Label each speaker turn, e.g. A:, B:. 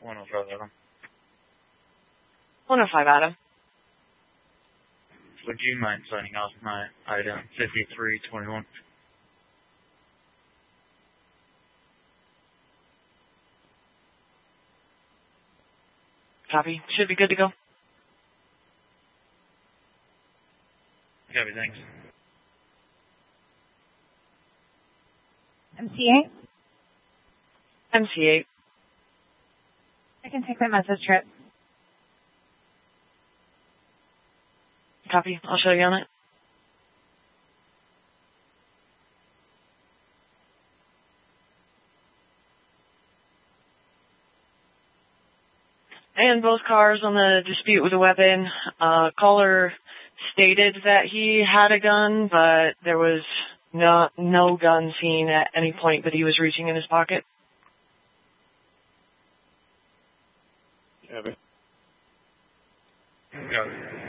A: 105 Adam.
B: 105 Adam.
A: Would you mind signing off my item 5321?
B: Copy. Should be good to go.
A: Copy, thanks.
C: MC8?
B: MC8.
C: I can take that message, Trip.
B: Copy. I'll show you on it. And both cars on the dispute with a weapon. Caller stated that he had a gun, but there was no gun seen at any point that he was reaching in his pocket.
A: Copy. Copy.